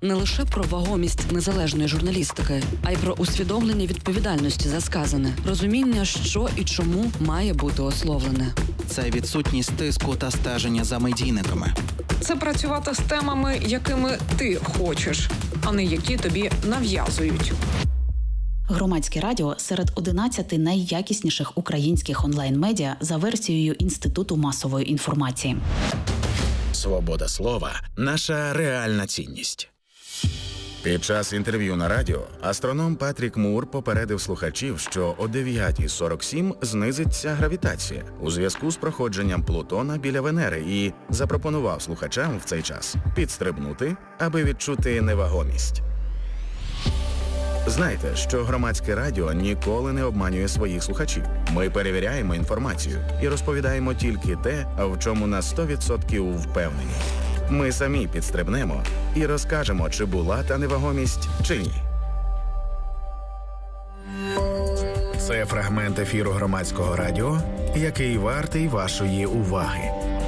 не лише про вагомість незалежної журналістики, а й про усвідомлення відповідальності за сказане, розуміння, що і чому має бути ословлене. Це відсутність тиску та стеження за медійниками. Це працювати з темами, якими ти хочеш, а не які тобі нав'язують. Громадське радіо серед 11 найякісніших українських онлайн-медіа за версією Інституту масової інформації. Свобода слова – наша реальна цінність. Під час інтерв'ю на радіо астроном Патрік Мур попередив слухачів, що о 9:47 знизиться гравітація у зв'язку з проходженням Плутона біля Венери і запропонував слухачам в цей час підстрибнути, аби відчути невагомість. Знайте, що громадське радіо ніколи не обманює своїх слухачів. Ми перевіряємо інформацію і розповідаємо тільки те, в чому на 100% впевнені. Ми самі підстрибнемо і розкажемо, чи була та невагомість, чи ні. Це фрагмент ефіру громадського радіо, який вартий вашої уваги.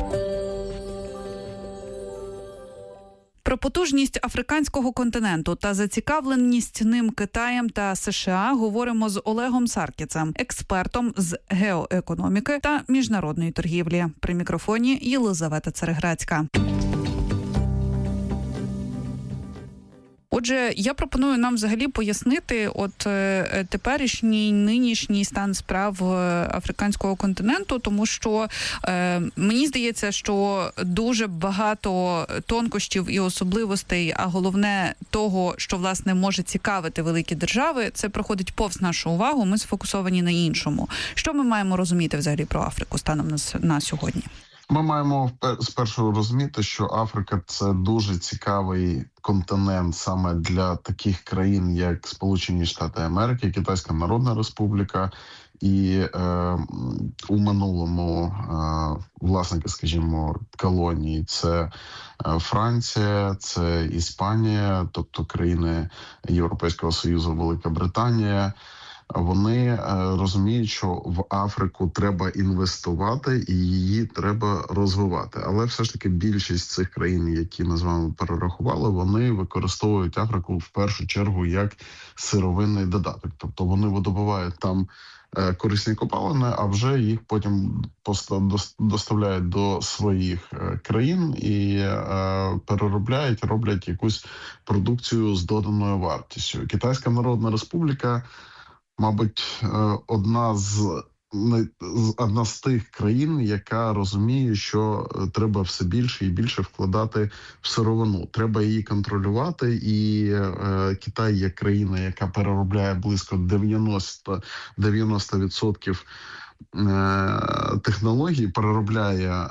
Про потужність африканського континенту та зацікавленість ним Китаєм та США говоримо з Олегом Саркісем, експертом з геоекономіки та міжнародної торгівлі. При мікрофоні Єлизавета Цереграцька. Отже, я пропоную нам взагалі пояснити теперішній, нинішній стан справ африканського континенту, тому що мені здається, що дуже багато тонкощів і особливостей, а головне того, що, власне, може цікавити великі держави, це проходить повз нашу увагу, ми сфокусовані на іншому. Що ми маємо розуміти взагалі про Африку станом на сьогодні? Ми маємо спершу розуміти, що Африка – це дуже цікавий континент саме для таких країн, як Сполучені Штати Америки, Китайська Народна Республіка і у минулому власники, скажімо, колонії – це Франція, це Іспанія, тобто країни Європейського Союзу, Велика Британія. Вони розуміють, що в Африку треба інвестувати і її треба розвивати. Але все ж таки більшість цих країн, які ми з вами перерахували, вони використовують Африку в першу чергу як сировинний додаток. Тобто вони видобувають там корисні копалини, а вже їх потім доставляють до своїх країн і переробляють, роблять якусь продукцію з доданою вартістю. Китайська Народна Республіка, мабуть, одна з тих країн, яка розуміє, що треба все більше і більше вкладати в сировину. Треба її контролювати, і Китай є країна, яка переробляє близько 90% технологій, переробляє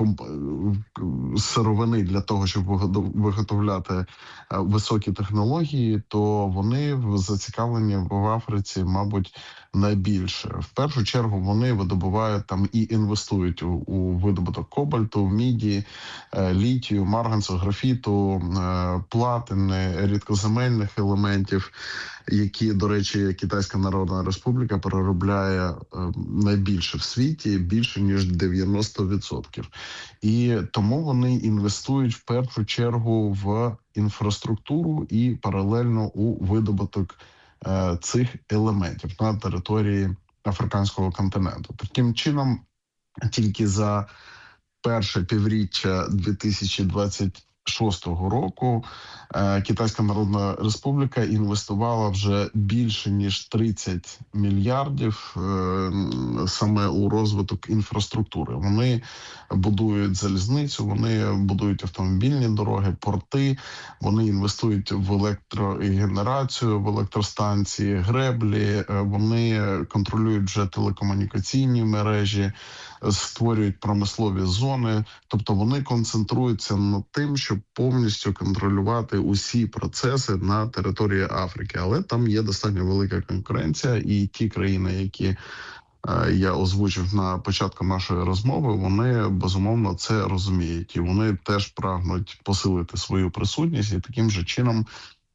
сировини для того, щоб виготовляти високі технології, то вони зацікавлені в Африці, мабуть, найбільше. В першу чергу вони видобувають там і інвестують у видобуток кобальту, міді, літію, марганцу, графіту, платини, рідкоземельних елементів, які, до речі, Китайська Народна Республіка переробляє найбільше в світі, більше ніж 90%. І тому вони інвестують в першу чергу в інфраструктуру і паралельно у видобуток цих елементів на території африканського континенту. Таким чином, тільки за перше півріччя 2026 року Китайська Народна Республіка інвестувала вже більше ніж 30 мільярдів саме у розвиток інфраструктури. Вони будують залізницю, вони будують автомобільні дороги, порти, вони інвестують в електрогенерацію, в електростанції, греблі, вони контролюють вже телекомунікаційні мережі, створюють промислові зони, тобто вони концентруються над тим, щоб повністю контролювати усі процеси на території Африки. Але там є достатньо велика конкуренція, і ті країни, які я озвучив на початку нашої розмови, вони, безумовно, це розуміють. І вони теж прагнуть посилити свою присутність і таким же чином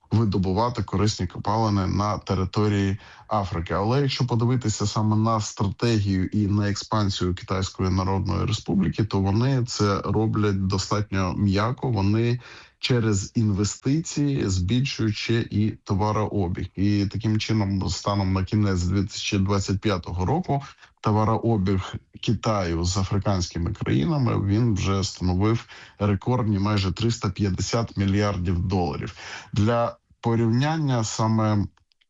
видобувати корисні копалини на території Африки. Але якщо подивитися саме на стратегію і на експансію Китайської Народної Республіки, то вони це роблять достатньо м'яко. Вони через інвестиції збільшуючи і товарообіг. І таким чином, станом на кінець 2025 року, товарообіг Китаю з африканськими країнами, він вже становив рекордні майже 350 мільярдів доларів. Для порівняння саме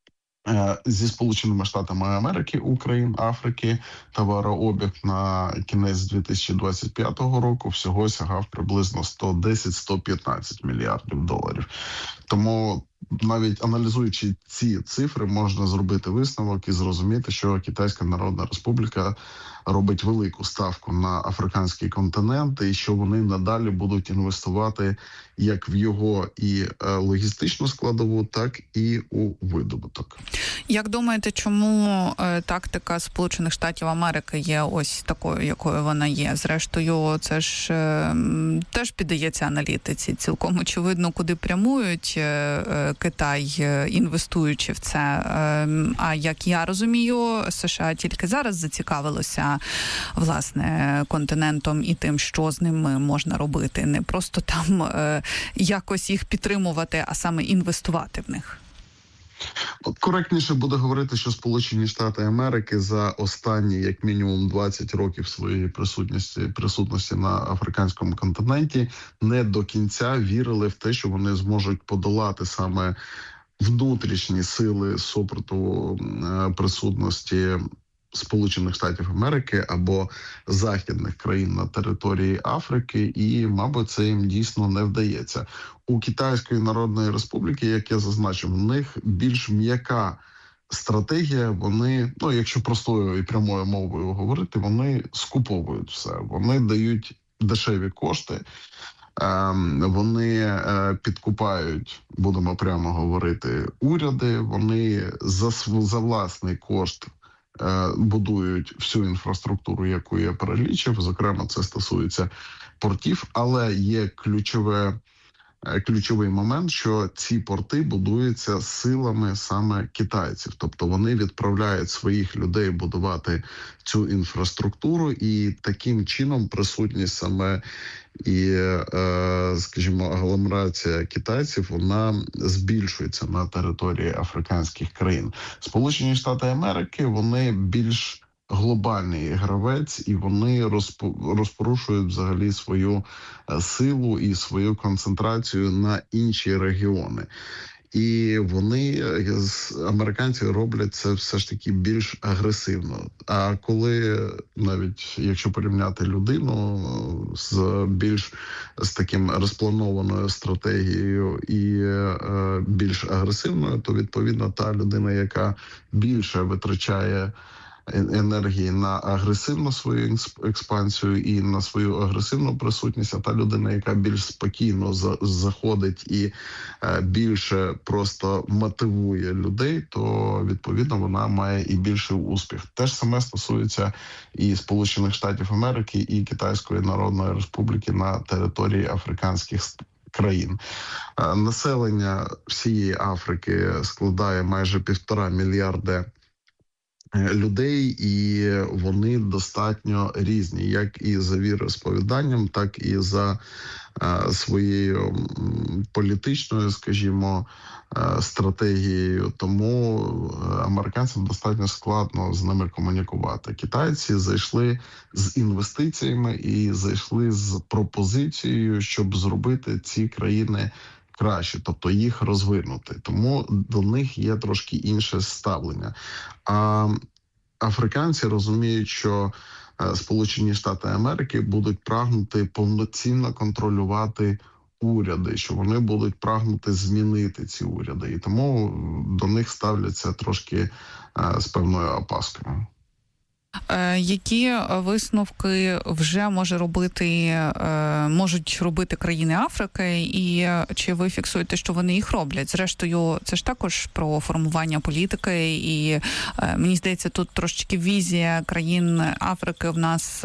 зі Сполученими Штатами Америки у країн Африки товарообіг на кінець 2025 року всього сягав приблизно 110-115 мільярдів доларів. Тому навіть аналізуючи ці цифри, можна зробити висновок і зрозуміти, що Китайська Народна Республіка робить велику ставку на африканський континент, і що вони надалі будуть інвестувати як в його і логістичну складову, так і у видобуток. Як думаєте, чому тактика Сполучених Штатів Америки є ось такою, якою вона є? Зрештою, це ж теж піддається аналітиці. Цілком очевидно, куди прямують Китай, інвестуючи в це. А як я розумію, США тільки зараз зацікавилося, власне, континентом і тим, що з ними можна робити. Не просто там якось їх підтримувати, а саме інвестувати в них. Коректніше буде говорити, що Сполучені Штати Америки за останні, як мінімум, 20 років своєї присутності на африканському континенті не до кінця вірили в те, що вони зможуть подолати саме внутрішні сили супротиву присутності Сполучених Штатів Америки або західних країн на території Африки, і, мабуть, це їм дійсно не вдається. У Китайської Народної Республіки, як я зазначив, в них більш м'яка стратегія. Вони, якщо простою і прямою мовою говорити, вони скуповують все. Вони дають дешеві кошти, вони підкупають, будемо прямо говорити, уряди, вони за власний кошт будують всю інфраструктуру, яку я перелічив. Зокрема, це стосується портів, але є ключовий момент, що ці порти будуються силами саме китайців. Тобто вони відправляють своїх людей будувати цю інфраструктуру, і таким чином присутність саме і, скажімо, агломерація китайців, вона збільшується на території африканських країн. Сполучені Штати Америки, вони більш глобальний гравець, і вони розпорушують взагалі свою силу і свою концентрацію на інші регіони. І вони, американці, роблять це все ж таки більш агресивно. А коли, навіть якщо порівняти людину з таким розпланованою стратегією і більш агресивною, то, відповідно, та людина, яка більше витрачає енергії на агресивну свою експансію і на свою агресивну присутність, а та людина, яка більш спокійно заходить і більше просто мотивує людей, то, відповідно, вона має і більший успіх. Те ж саме стосується і Сполучених Штатів Америки, і Китайської Народної Республіки на території африканських країн. Населення всієї Африки складає майже 1,5 мільярда людей, і вони достатньо різні, як і за віросповіданням, так і за своєю політичною, скажімо, стратегією. Тому американцям достатньо складно з ними комунікувати. Китайці зайшли з інвестиціями і зайшли з пропозицією, щоб зробити ці країни краще, тобто їх розвинути. Тому до них є трошки інше ставлення. А африканці розуміють, що Сполучені Штати Америки будуть прагнути повноцінно контролювати уряди, що вони будуть прагнути змінити ці уряди. І тому до них ставляться трошки з певною опаскою. Які висновки вже можуть робити країни Африки, і чи ви фіксуєте, що вони їх роблять? Зрештою, це ж також про формування політики, і мені здається, тут трошечки візія країн Африки в нас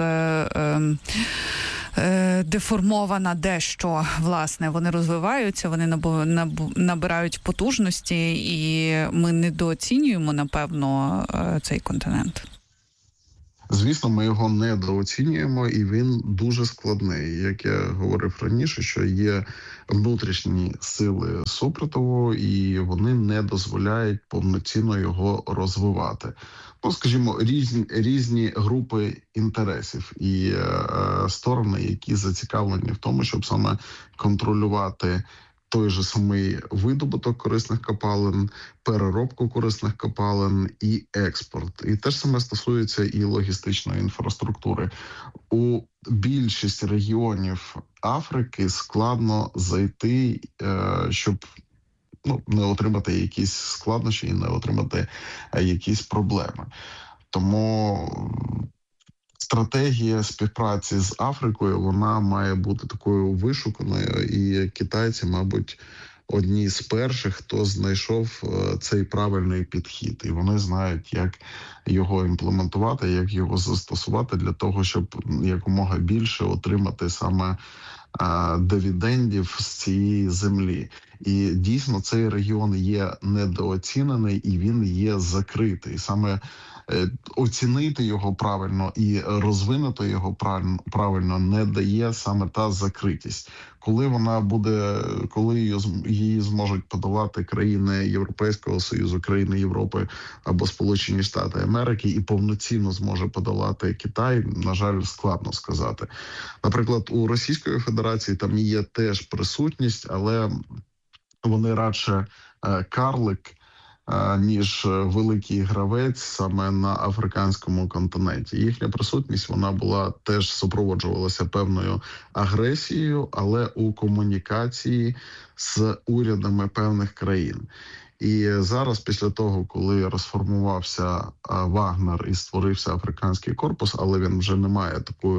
деформована дещо, власне. Вони розвиваються, вони набирають потужності, і ми недооцінюємо, напевно, цей континент. Звісно, ми його недооцінюємо, і він дуже складний. Як я говорив раніше, що є внутрішні сили супротиву, і вони не дозволяють повноцінно його розвивати. Ну, скажімо, різні групи інтересів і сторони, які зацікавлені в тому, щоб саме контролювати той же самий видобуток корисних копалин, переробку корисних копалин і експорт. І те ж саме стосується і логістичної інфраструктури. У більшість регіонів Африки складно зайти, щоб не отримати якісь складнощі і не отримати якісь проблеми. Тому стратегія співпраці з Африкою, вона має бути такою вишуканою, і китайці, мабуть, одні з перших, хто знайшов цей правильний підхід. І вони знають, як його імплементувати, як його застосувати для того, щоб якомога більше отримати саме дивідендів з цієї землі. І дійсно цей регіон є недооцінений і він є закритий. Саме оцінити його правильно і розвинути його правильно не дає саме та закритість. Коли її зможуть подолати країни Європейського Союзу, країни Європи або Сполучені Штати Америки, і повноцінно зможе подолати Китай, на жаль, складно сказати. Наприклад, у Російської Федерації там є теж присутність, але вони радше карлик, ніж великий гравець саме на африканському континенті. Їхня присутність, вона була теж супроводжувалася певною агресією, але у комунікації з урядами певних країн. І зараз, після того, коли розформувався Вагнер і створився Африканський корпус, але він вже не має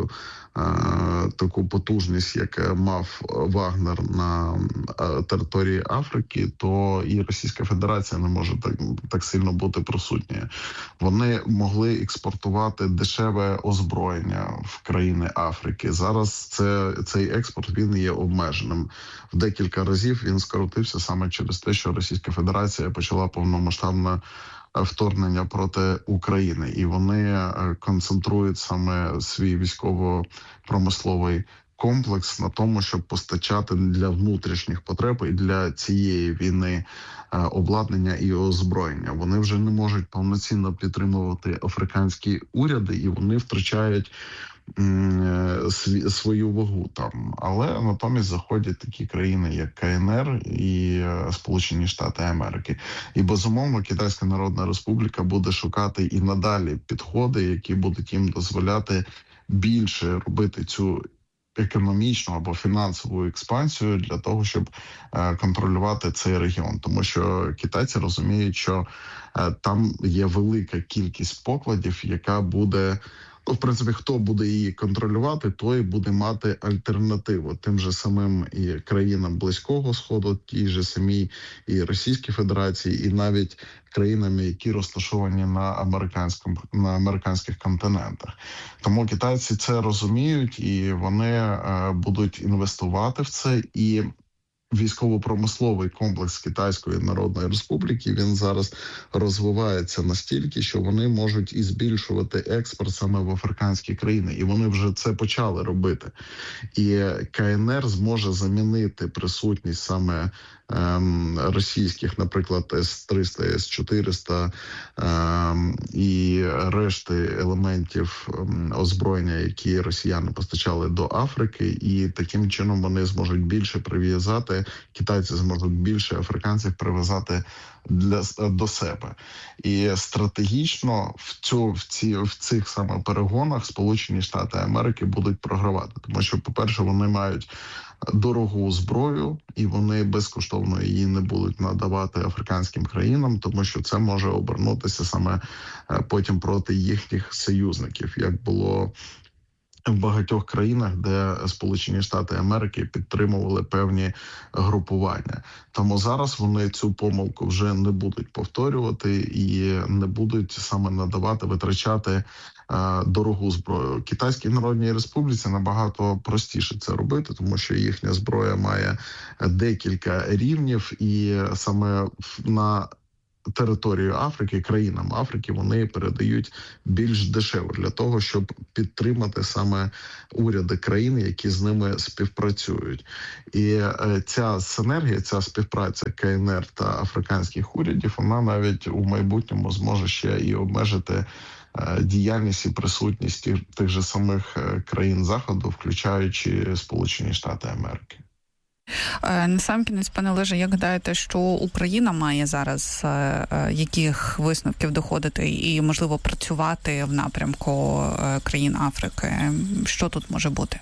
таку потужність, як мав Вагнер на території Африки, то і Російська Федерація не може так сильно бути присутньою. Вони могли експортувати дешеве озброєння в країни Африки. Зараз цей експорт, він є обмеженим. В декілька разів він скоротився саме через те, що Російська Федерація почала повномасштабне вторгнення проти України. І вони концентрують саме свій військово-промисловий комплекс на тому, щоб постачати для внутрішніх потреб і для цієї війни обладнання і озброєння. Вони вже не можуть повноцінно підтримувати африканські уряди, і вони втрачають свою вагу там. Але натомість заходять такі країни, як КНР і Сполучені Штати Америки. І, безумовно, Китайська Народна Республіка буде шукати і надалі підходи, які будуть їм дозволяти більше робити цю економічну або фінансову експансію для того, щоб контролювати цей регіон. Тому що китайці розуміють, що там є велика кількість покладів, яка буде... в принципі, хто буде її контролювати, той буде мати альтернативу тим же самим і країнам Близького Сходу, тій же самій і Російській Федерації, і навіть країнами, які розташовані на американських континентах. Тому китайці це розуміють, і вони будуть інвестувати в це. І військово-промисловий комплекс Китайської Народної Республіки, він зараз розвивається настільки, що вони можуть і збільшувати експорт саме в африканські країни. І вони вже це почали робити. І КНР зможе замінити присутність саме російських, наприклад, С-300, С-400 і решти елементів озброєння, які росіяни постачали до Африки, і таким чином вони зможуть більше прив'язати, китайці зможуть більше африканців прив'язати до себе. І стратегічно в цих саме перегонах Сполучені Штати Америки будуть програвати. Тому що, по-перше, вони мають дорогу зброю, і вони безкоштовно її не будуть надавати африканським країнам, тому що це може обернутися саме потім проти їхніх союзників, як було в багатьох країнах, де Сполучені Штати Америки підтримували певні групування. Тому зараз вони цю помилку вже не будуть повторювати і не будуть саме надавати, витрачати дорогу зброю. Китайській Народній Республіці набагато простіше це робити, тому що їхня зброя має декілька рівнів, і саме на територію Африки, країнам Африки вони передають більш дешево для того, щоб підтримати саме уряди країн, які з ними співпрацюють. І ця синергія, ця співпраця КНР та африканських урядів, вона навіть у майбутньому зможе ще і обмежити діяльність і присутність тих же самих країн Заходу, включаючи Сполучені Штати Америки. Насамкінець, пане Олеже, як гадаєте, що Україна має зараз яких висновків доходити і, можливо, працювати в напрямку країн Африки? Що тут може бути?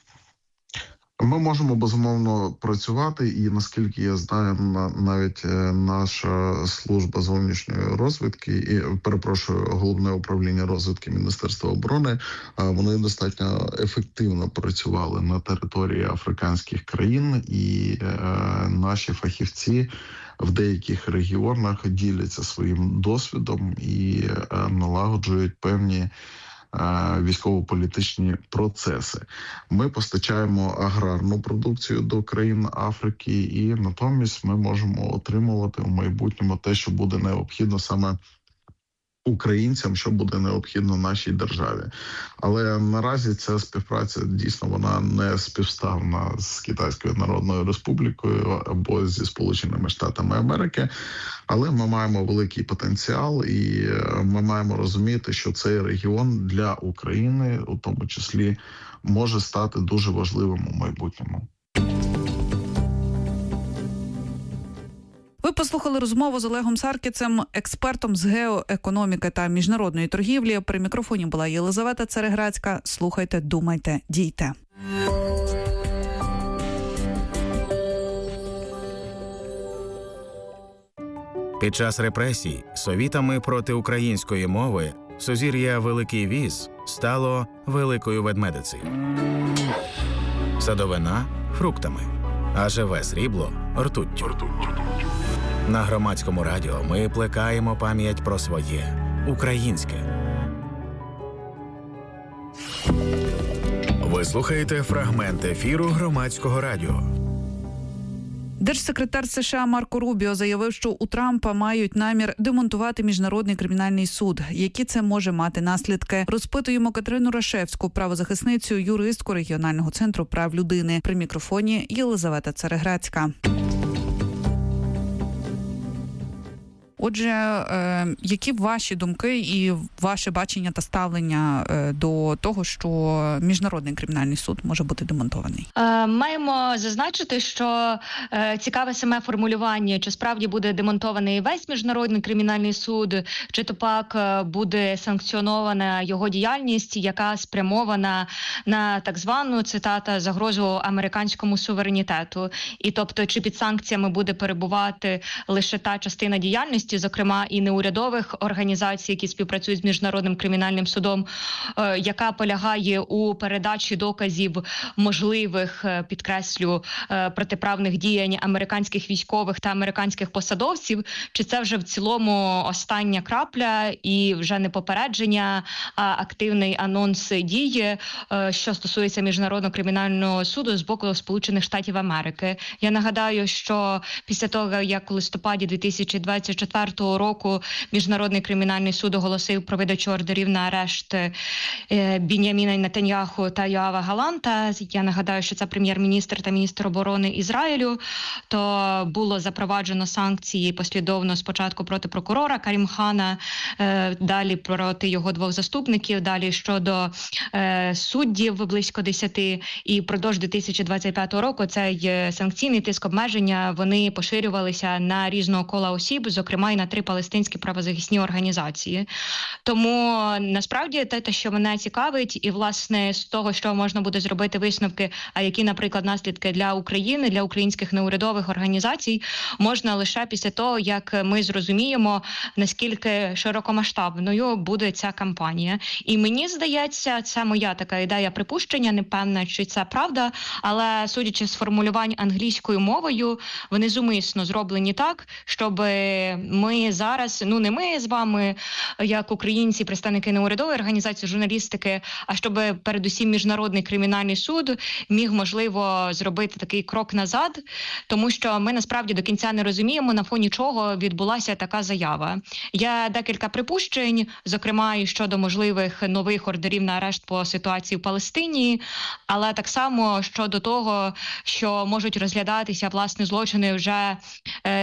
Ми можемо, безумовно, працювати, і, наскільки я знаю, навіть наша служба зовнішньої розвідки, і, перепрошую, Головне управління розвідки Міністерства оборони, вони достатньо ефективно працювали на території африканських країн, і наші фахівці в деяких регіонах діляться своїм досвідом і налагоджують певні військово-політичні процеси. Ми постачаємо аграрну продукцію до країн Африки, і натомість ми можемо отримувати в майбутньому те, що буде необхідно саме українцям, що буде необхідно нашій державі. Але наразі ця співпраця, дійсно, вона не співставна з Китайською Народною Республікою або зі Сполученими Штатами Америки. Але ми маємо великий потенціал, і ми маємо розуміти, що цей регіон для України, у тому числі, може стати дуже важливим у майбутньому. Ви послухали розмову з Олегом Саркісем, експертом з геоекономіки та міжнародної торгівлі. При мікрофоні була Єлизавета Цереграцька. Слухайте, думайте, дійте. Під час репресій совітами проти української мови сузір'я Великий Віз стало Великою Ведмедицею. Садовина – фруктами, а живе срібло – ртуттю. На Громадському радіо ми плекаємо пам'ять про своє українське. Ви слухаєте фрагмент ефіру Громадського радіо. Держсекретар США Марко Рубіо заявив, що у Трампа мають намір демонтувати Міжнародний кримінальний суд. Які це може мати наслідки? Розпитуємо Катерину Рашевську, правозахисницю, юристку регіонального центру прав людини. При мікрофоні Єлизавета Цереграцька. Отже, які ваші думки і ваше бачення та ставлення до того, що Міжнародний кримінальний суд може бути демонтований? Маємо зазначити, що цікаве саме формулювання, чи справді буде демонтований весь Міжнародний кримінальний суд, чи то пак буде санкціонована його діяльність, яка спрямована на так звану, цитата, загрозу американському суверенітету. І тобто, чи під санкціями буде перебувати лише та частина діяльності, зокрема і неурядових організацій, які співпрацюють з Міжнародним кримінальним судом, яка полягає у передачі доказів можливих, підкреслю, протиправних діянь американських військових та американських посадовців, чи це вже в цілому остання крапля і вже не попередження, а активний анонс дії, що стосується Міжнародного кримінального суду з боку Сполучених Штатів Америки. Я нагадаю, що після того, як у листопаді 2024 року Міжнародний кримінальний суд оголосив про видачу ордерів на арешт Бін'яміна Нетаньяху та Йоава Галанта, я нагадаю, що це прем'єр-міністр та міністр оборони Ізраїлю, то було запроваджено санкції послідовно спочатку проти прокурора Карім Хана, далі проти його двох заступників, далі щодо суддів близько 10, і впродовж 2025 року цей санкційний тиск, обмеження, вони поширювалися на різного кола осіб, зокрема і на 3 палестинські правозахисні організації. Тому насправді те, що мене цікавить, і власне з того, що можна буде зробити висновки, а які, наприклад, наслідки для України, для українських неурядових організацій, можна лише після того, як ми зрозуміємо, наскільки широкомасштабною буде ця кампанія. І мені здається, це моя така ідея припущення, не певна, чи це правда, але судячи з формулювань англійською мовою, вони зумисно зроблені так, щоб ми зараз, не ми з вами, як українці, представники неурядової організації журналістики, а щоб передусім Міжнародний кримінальний суд міг, можливо, зробити такий крок назад, тому що ми насправді до кінця не розуміємо, на фоні чого відбулася така заява. Є декілька припущень, зокрема і щодо можливих нових ордерів на арешт по ситуації в Палестині, але так само щодо того, що можуть розглядатися, власне, злочини вже